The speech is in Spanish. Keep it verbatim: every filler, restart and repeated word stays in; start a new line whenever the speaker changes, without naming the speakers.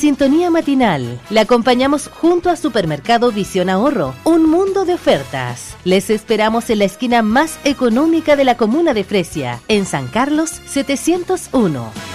sintonía matinal. Le acompañamos junto a Supermercado Visión Ahorro, un mundo de ofertas. Les esperamos en la esquina más económica de la comuna de Fresia, en San Carlos setecientos uno.